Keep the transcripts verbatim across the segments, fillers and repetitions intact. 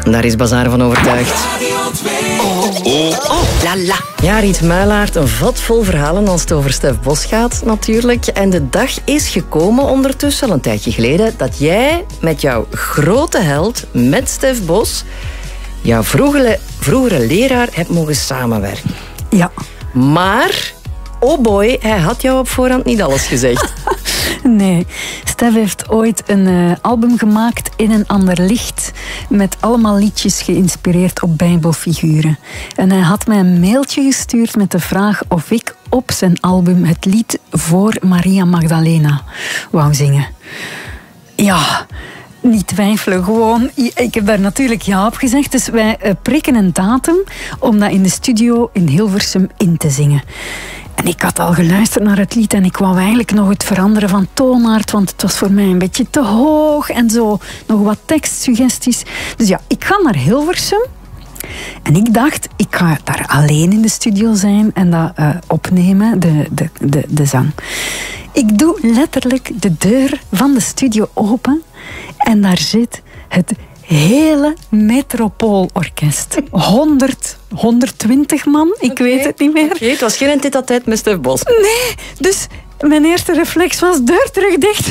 Daar is Bazaar van overtuigd. Oh, oh, oh, la la. Ja, Riet Muilaert, een vat vol verhalen als het over Stef Bos gaat natuurlijk. En de dag is gekomen ondertussen, al een tijdje geleden, dat jij met jouw grote held, met Stef Bos, jouw vroegere, vroegere leraar hebt mogen samenwerken. Ja. Maar, oh boy, hij had jou op voorhand niet alles gezegd. Nee, Stef heeft ooit een uh, album gemaakt in een ander licht met allemaal liedjes geïnspireerd op bijbelfiguren. En hij had mij een mailtje gestuurd met de vraag of ik op zijn album het lied voor Maria Magdalena wou zingen. Ja, niet twijfelen, gewoon. Ik heb daar natuurlijk ja op gezegd. Dus wij uh, prikken een datum om dat in de studio in Hilversum in te zingen. En ik had al geluisterd naar het lied en ik wou eigenlijk nog het veranderen van toonaard, want het was voor mij een beetje te hoog en zo. Nog wat tekstsuggesties. Dus ja, ik ga naar Hilversum. En ik dacht, ik ga daar alleen in de studio zijn en dat uh, opnemen, de, de, de, de zang. Ik doe letterlijk de deur van de studio open en daar zit het hele Metropoolorkest. honderd, honderdtwintig man, ik okay. weet het niet meer. Okay, het was geen tête-à-tête met Stef Bos. Nee, dus mijn eerste reflex was deur terug dicht.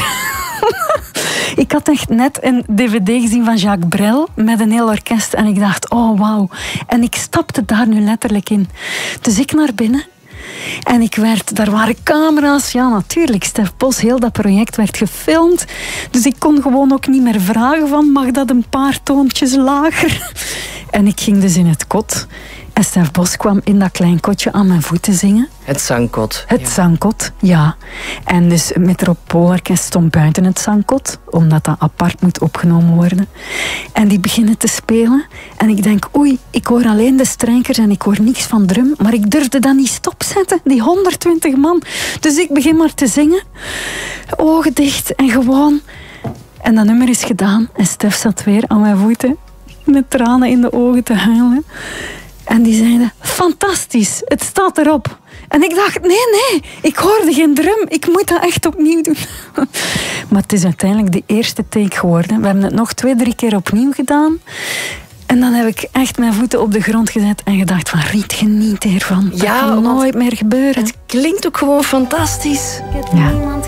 Ik had echt net een dvd gezien van Jacques Brel met een heel orkest en ik dacht, oh wauw. En ik stapte daar nu letterlijk in. Dus ik naar binnen. En ik werd, daar waren camera's, ja natuurlijk, Stef Bos, heel dat project werd gefilmd. Dus ik kon gewoon ook niet meer vragen van, mag dat een paar toontjes lager? En ik ging dus in het kot. En Stef Bos kwam in dat klein kotje aan mijn voeten zingen. Het zangkot. Het ja. zangkot, ja. En dus het Metropoolorkest stond buiten het zangkot, omdat dat apart moet opgenomen worden. En die beginnen te spelen. En ik denk, oei, ik hoor alleen de strijkers en ik hoor niks van drum. Maar ik durfde dat niet stopzetten, die honderdtwintig man. Dus ik begin maar te zingen. Ogen dicht en gewoon. En dat nummer is gedaan. En Stef zat weer aan mijn voeten, met tranen in de ogen te huilen. En die zeiden, fantastisch, het staat erop. En ik dacht, nee, nee, ik hoorde geen drum. Ik moet dat echt opnieuw doen. Maar het is uiteindelijk de eerste take geworden. We hebben het nog twee, drie keer opnieuw gedaan. En dan heb ik echt mijn voeten op de grond gezet en gedacht van, Riet, geniet hiervan. Dat ja, kan nooit meer gebeuren. Het klinkt ook gewoon fantastisch. Ja.